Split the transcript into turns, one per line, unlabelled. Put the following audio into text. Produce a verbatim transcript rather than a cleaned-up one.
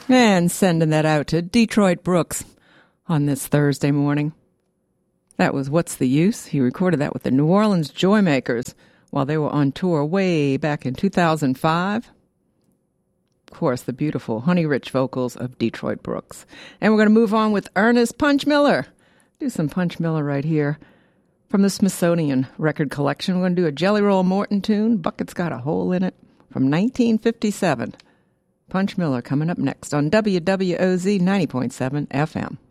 And sending that out to Detroit Brooks on this Thursday morning. That was What's the Use? He recorded that with the New Orleans Joymakers while they were on tour way back in two thousand five. Of course, the beautiful honey-rich vocals of Detroit Brooks. And we're going to move on with Ernest Punch Miller. Do some Punch Miller right here from the Smithsonian Record Collection. We're going to do a Jelly Roll Morton tune, Bucket's Got a Hole in It, from nineteen fifty-seven. Punch Miller coming up next on W W O Z ninety point seven F M.